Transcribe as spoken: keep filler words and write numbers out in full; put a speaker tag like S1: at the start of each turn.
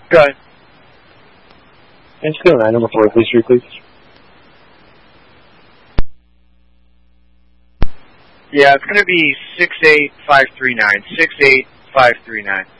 S1: Go ahead.
S2: And skill nine, number four, history, please.
S1: Yeah, it's going to be six eight five three nine. six eight five three nine.